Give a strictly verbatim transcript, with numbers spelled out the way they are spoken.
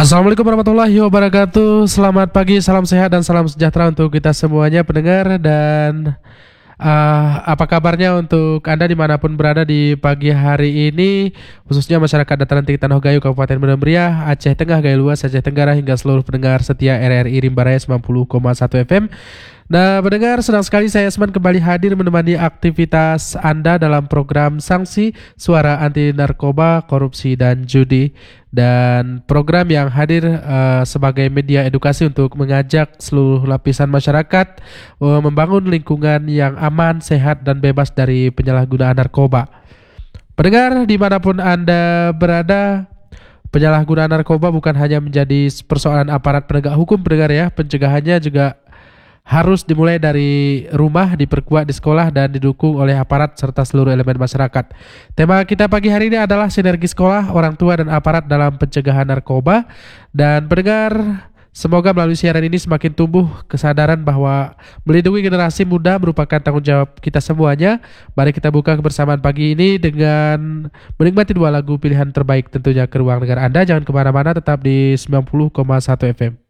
Assalamualaikum warahmatullahi wabarakatuh. Selamat pagi, salam sehat dan salam sejahtera untuk kita semuanya pendengar. Dan uh, apa kabarnya untuk Anda dimanapun berada di pagi hari ini, khususnya masyarakat dataran tinggi Tanah Gayo, Kabupaten Medan Meriah, Aceh Tengah, Gayo Luas, Aceh Tenggara, hingga seluruh pendengar setia R R I Rimba Raya sembilan puluh koma satu F M. Nah, pendengar, senang sekali saya Esman kembali hadir menemani aktivitas Anda dalam program Sanksi Suara Anti Narkoba, Korupsi dan Judi. Dan program yang hadir uh, sebagai media edukasi untuk mengajak seluruh lapisan masyarakat uh, membangun lingkungan yang aman, sehat dan bebas dari penyalahgunaan narkoba. Pendengar, dimanapun Anda berada, penyalahgunaan narkoba bukan hanya menjadi persoalan aparat penegak hukum, pendengar ya. Pencegahannya juga harus dimulai dari rumah, diperkuat di sekolah, dan didukung oleh aparat serta seluruh elemen masyarakat. Tema kita pagi hari ini adalah sinergi sekolah, orang tua, dan aparat dalam pencegahan narkoba. Dan pendengar, semoga melalui siaran ini semakin tumbuh kesadaran bahwa melindungi generasi muda merupakan tanggung jawab kita semuanya. Mari kita buka kebersamaan pagi ini dengan menikmati dua lagu pilihan terbaik tentunya ke ruang dengar Anda. Jangan kemana-mana, tetap di sembilan puluh koma satu F M.